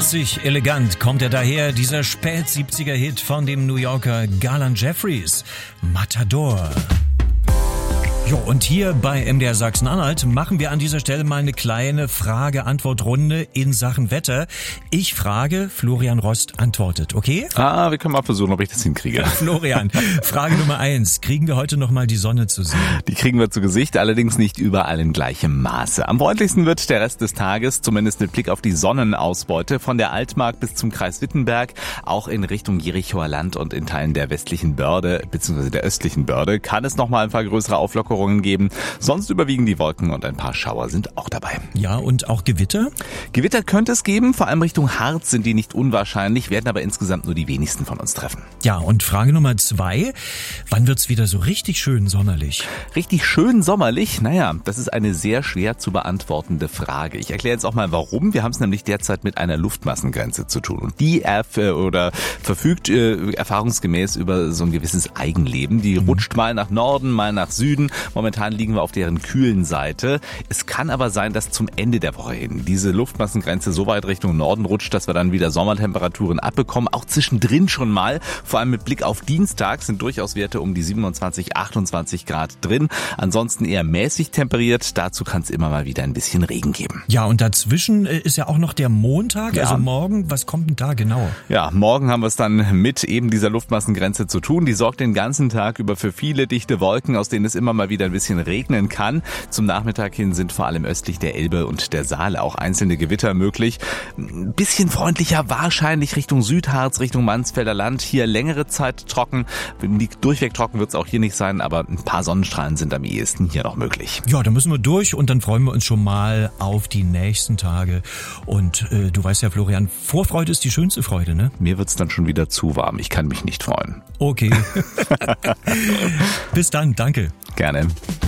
Lässig, elegant kommt er daher, dieser Spät-70er-Hit von dem New Yorker Garland Jeffries, Matador. Jo, und hier bei MDR Sachsen-Anhalt machen wir an dieser Stelle mal eine kleine Frage-Antwort-Runde in Sachen Wetter. Ich frage, Florian Rost antwortet, okay? Wir können mal versuchen, ob ich das hinkriege. Florian, Frage Nummer 1. Kriegen wir heute noch mal die Sonne zu sehen? Die kriegen wir zu Gesicht, allerdings nicht überall in gleichem Maße. Am freundlichsten wird der Rest des Tages, zumindest mit Blick auf die Sonnenausbeute, von der Altmark bis zum Kreis Wittenberg, auch in Richtung Jerichoer Land und in Teilen der westlichen Börde bzw. der östlichen Börde, kann es noch mal ein paar größere Auflockerungen geben. Sonst überwiegen die Wolken und ein paar Schauer sind auch dabei. Ja, und auch Gewitter? Gewitter könnte es geben, vor allem Richtung Harz sind die nicht unwahrscheinlich, werden aber insgesamt nur die wenigsten von uns treffen. Ja, und Frage Nummer 2, wann wird's wieder so richtig schön sommerlich? Richtig schön sommerlich? Naja, das ist eine sehr schwer zu beantwortende Frage. Ich erkläre jetzt auch mal warum. Wir haben es nämlich derzeit mit einer Luftmassengrenze zu tun und die verfügt erfahrungsgemäß über so ein gewisses Eigenleben. Die rutscht mal nach Norden, mal nach Süden. Momentan liegen wir auf deren kühlen Seite. Es kann aber sein, dass zum Ende der Woche hin diese Luftmassengrenze so weit Richtung Norden rutscht, dass wir dann wieder Sommertemperaturen abbekommen. Auch zwischendrin schon mal. Vor allem mit Blick auf Dienstag sind durchaus Werte um die 27, 28 Grad drin. Ansonsten eher mäßig temperiert. Dazu kann es immer mal wieder ein bisschen Regen geben. Ja, und dazwischen ist ja auch noch der Montag, ja. Also morgen. Was kommt denn da genau? Ja, morgen haben wir es dann mit eben dieser Luftmassengrenze zu tun. Die sorgt den ganzen Tag über für viele dichte Wolken, aus denen es immer mal wieder ein bisschen regnen kann. Zum Nachmittag hin sind vor allem östlich der Elbe und der Saale auch einzelne Gewitter möglich. Ein bisschen freundlicher wahrscheinlich Richtung Südharz, Richtung Mansfelder Land. Hier längere Zeit trocken. Durchweg trocken wird es auch hier nicht sein, aber ein paar Sonnenstrahlen sind am ehesten hier noch möglich. Ja, da müssen wir durch und dann freuen wir uns schon mal auf die nächsten Tage. Und du weißt ja, Florian, Vorfreude ist die schönste Freude, ne? Mir wird's dann schon wieder zu warm. Ich kann mich nicht freuen. Okay. Bis dann, danke. Gerne.